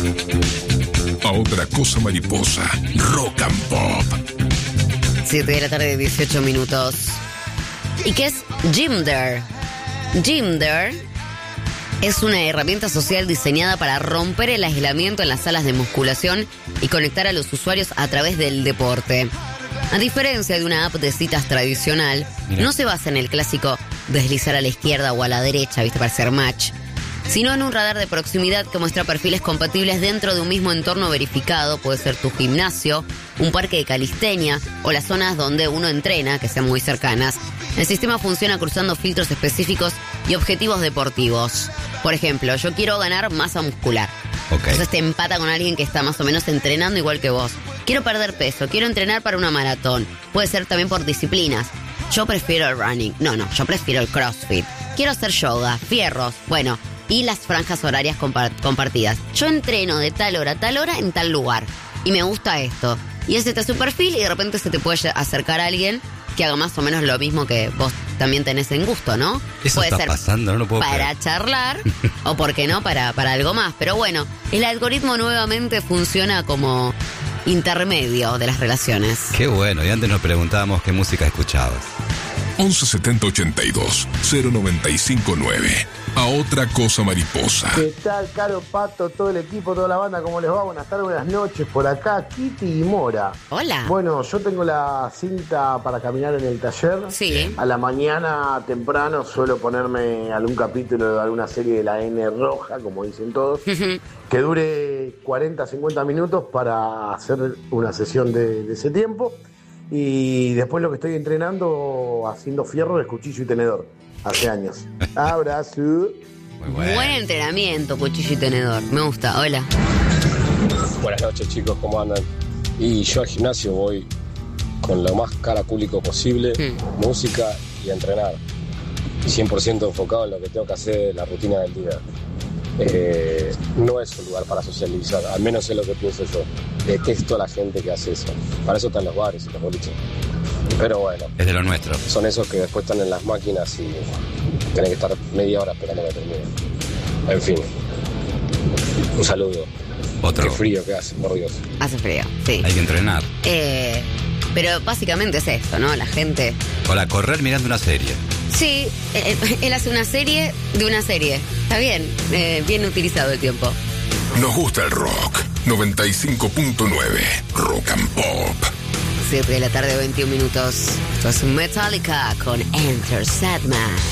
A otra cosa mariposa, Rock and Pop. 7 de la tarde, 18 minutos. ¿Y qué es Gymdar? Gymdar es una herramienta social diseñada para romper el aislamiento en las salas de musculación y conectar a los usuarios a través del deporte. A diferencia de una app de citas tradicional, no se basa en el clásico deslizar a la izquierda o a la derecha, ¿viste? Para hacer match, sino en un radar de proximidad que muestra perfiles compatibles dentro de un mismo entorno verificado. Puede ser tu gimnasio, un parque de calistenia o las zonas donde uno entrena, que sean muy cercanas. El sistema funciona cruzando filtros específicos y objetivos deportivos. Por ejemplo, yo quiero ganar masa muscular. Entonces te empata con alguien que está más o menos entrenando igual que vos. Quiero perder peso, quiero entrenar para una maratón. Puede ser también por disciplinas. Yo prefiero el running. No, yo prefiero el CrossFit. Quiero hacer yoga, fierros, bueno, y las franjas horarias compartidas. Yo entreno de tal hora a tal hora en tal lugar. Y me gusta esto. Y ese está su perfil y de repente se te puede acercar a alguien que haga más o menos lo mismo que vos también tenés en gusto, ¿no? Eso puede está ser pasando, no lo puedo para creer. charlar o, ¿por qué no?, para algo más. Pero bueno, el algoritmo nuevamente funciona como intermedio de las relaciones. Qué bueno, y antes nos preguntábamos qué música escuchabas. 11 70 82 095 9. A otra cosa mariposa. ¿Qué tal, Caro, Pato, todo el equipo, toda la banda? ¿Cómo les va? Buenas tardes, buenas noches. Por acá, Kitty y Mora. Hola. Bueno, yo tengo la cinta para caminar en el taller. Sí. A la mañana temprano suelo ponerme algún capítulo de alguna serie de la N roja, como dicen todos, que dure 40, 50 minutos para hacer una sesión de ese tiempo. Y después lo que estoy entrenando, haciendo fierro, es cuchillo y tenedor. Hace años. Abrazo. Muy bueno. Buen entrenamiento, cuchillo y tenedor. Me gusta. Hola. Buenas noches, chicos, ¿cómo andan? Y yo al gimnasio voy con lo más caracúlico posible, música y entrenar. 100% enfocado en lo que tengo que hacer, la rutina del día. No es un lugar para socializar, al menos es lo que pienso yo. Detesto a la gente que hace eso. Para eso están los bares y los boliches. Pero bueno, Es de lo nuestro. son esos que después están en las máquinas y tienen que estar media hora esperando que termine. En fin, un saludo. Otro. Qué frío que hace, por Dios. Hace frío, sí. Hay que entrenar. Pero básicamente es esto, ¿no? La gente... Hola, correr mirando una serie. Sí, él hace una serie de una serie. Está bien, bien utilizado el tiempo. Nos gusta el rock. 95.9. Rock and Pop. 7 de la tarde, 21 minutos. Esto es Metallica con Enter Sandman.